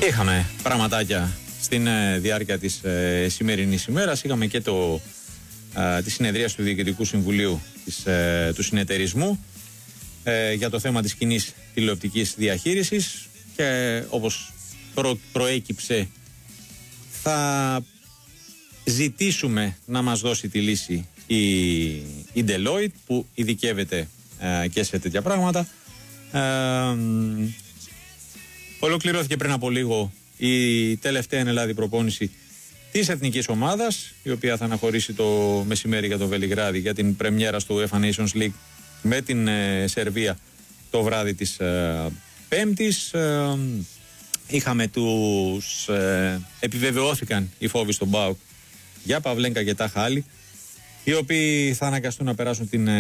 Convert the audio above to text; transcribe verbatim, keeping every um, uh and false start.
Είχαμε πραγματάκια στην ε, διάρκεια της ε, σημερινής ημέρας. Είχαμε και το, ε, τη συνεδρία του Διοικητικού Συμβουλίου της, ε, του συνεταιρισμού ε, για το θέμα της κοινής τηλεοπτικής διαχείρισης και όπως προ, προέκυψε θα ζητήσουμε να μας δώσει τη λύση η, η Deloitte που ειδικεύεται ε, και σε τέτοια πράγματα. Ε, ολοκληρώθηκε πριν από λίγο η τελευταία εν Ελλάδη προπόνηση της εθνικής ομάδας, η οποία θα αναχωρήσει το μεσημέρι για το Βελιγράδι για την πρεμιέρα στο UEFA Nations League με την ε, Σερβία το βράδυ της ε, Πέμπτης. Ε, είχαμε τους ε, επιβεβαιώθηκαν οι φόβοι στον ΠΑΟΚ για Παυλένκα και Τάχα Άλλη, οι οποίοι θα αναγκαστούν να περάσουν την